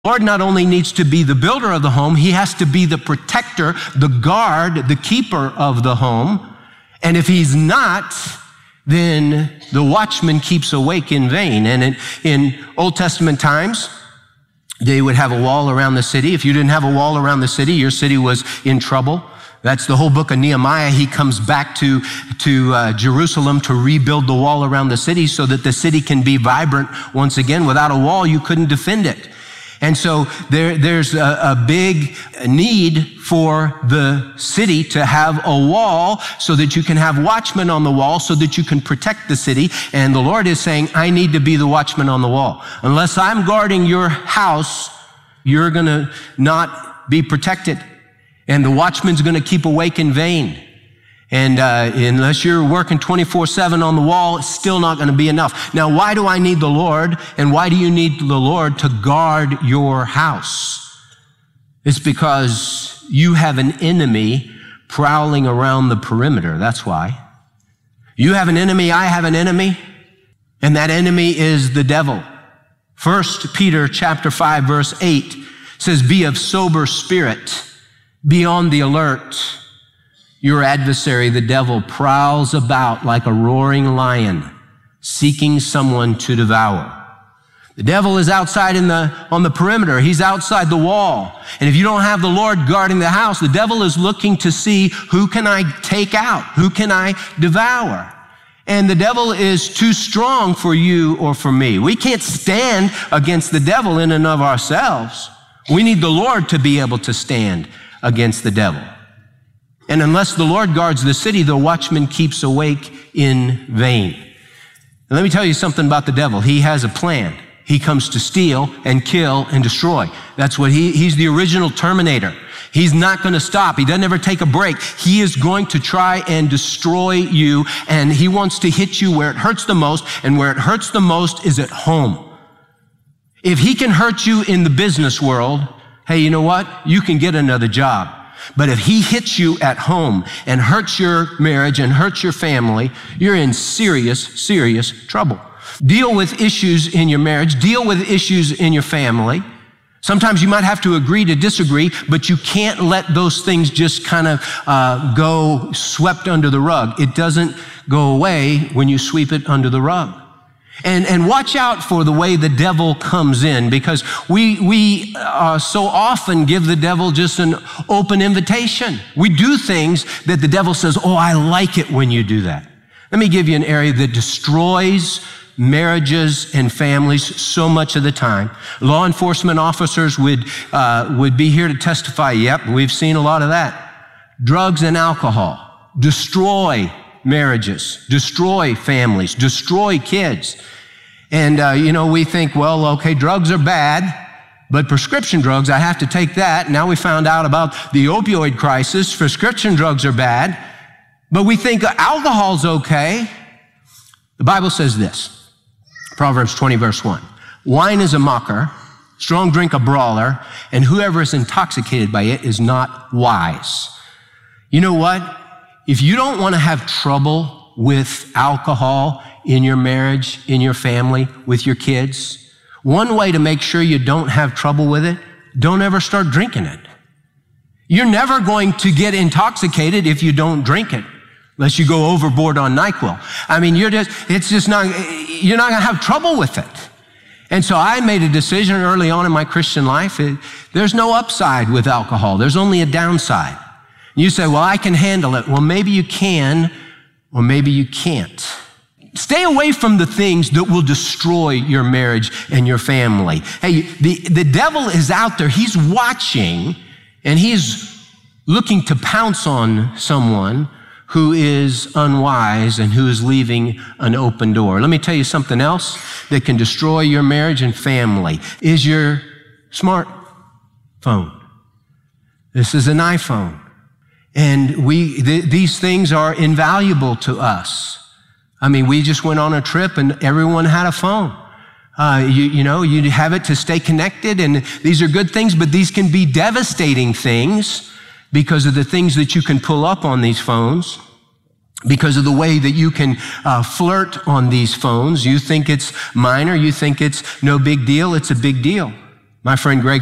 Lord not only needs to be the builder of the home, he has to be the protector, the guard, the keeper of the home. And if he's not, then the watchman keeps awake in vain. And in Old Testament times, they would have a wall around the city. If you didn't have a wall around the city, your city was in trouble. That's the whole book of Nehemiah. He comes back to Jerusalem to rebuild the wall around the city so that the city can be vibrant once again. Without a wall, you couldn't defend it. And so there's a big need for the city to have a wall so that you can have watchmen on the wall so that you can protect the city. And the Lord is saying, I need to be the watchman on the wall. Unless I'm guarding your house, you're going to not be protected. And the watchman's going to keep awake in vain. And unless you're working 24/7 on the wall, it's still not going to be enough. Now, why do I need the Lord? And why do you need the Lord to guard your house? It's because you have an enemy prowling around the perimeter. That's why. You have an enemy, I have an enemy, and that enemy is the devil. 1 Peter chapter 5, verse 8 says, be of sober spirit, be on the alert. Your adversary, the devil, prowls about like a roaring lion, seeking someone to devour. The devil is outside on the perimeter. He's outside the wall. And if you don't have the Lord guarding the house, the devil is looking to see who can I take out? Who can I devour? And the devil is too strong for you or for me. We can't stand against the devil in and of ourselves. We need the Lord to be able to stand against the devil. And unless the Lord guards the city, the watchman keeps awake in vain. And let me tell you something about the devil. He has a plan. He comes to steal and kill and destroy. That's what he's the original terminator. He's not going to stop. He doesn't ever take a break. He is going to try and destroy you, and he wants to hit you where it hurts the most, and where it hurts the most is at home. If he can hurt you in the business world, hey, you know what? You can get another job. But if he hits you at home and hurts your marriage and hurts your family, you're in serious, serious trouble. Deal with issues in your marriage. Deal with issues in your family. Sometimes you might have to agree to disagree, but you can't let those things just kind of go swept under the rug. It doesn't go away when you sweep it under the rug. And watch out for the way the devil comes in, because we so often give the devil just an open invitation. We do things that the devil says, oh, I like it when you do that. Let me give you an area that destroys marriages and families so much of the time. Law enforcement officers would be here to testify. Yep, we've seen a lot of that. Drugs and alcohol destroy marriages, destroy families, destroy kids. And, we think, well, okay, drugs are bad, but prescription drugs, I have to take that. Now we found out about the opioid crisis. Prescription drugs are bad, but we think alcohol's okay. The Bible says this, Proverbs 20, verse 1. Wine is a mocker, strong drink a brawler, and whoever is intoxicated by it is not wise. You know what? If you don't want to have trouble with alcohol in your marriage, in your family, with your kids, one way to make sure you don't have trouble with it, don't ever start drinking it. You're never going to get intoxicated if you don't drink it, unless you go overboard on NyQuil. I mean, you're not going to have trouble with it. And so I made a decision early on in my Christian life. There's no upside with alcohol. There's only a downside. You say, well, I can handle it. Well, maybe you can, or maybe you can't. Stay away from the things that will destroy your marriage and your family. Hey, the devil is out there. He's watching, and he's looking to pounce on someone who is unwise and who is leaving an open door. Let me tell you something else that can destroy your marriage and family is your smartphone. This is an iPhone. And these things are invaluable to us. I mean, we just went on a trip and everyone had a phone. You have it to stay connected, and these are good things, but these can be devastating things because of the things that you can pull up on these phones, because of the way that you can flirt on these phones. You think it's minor, you think it's no big deal, it's a big deal. My friend Greg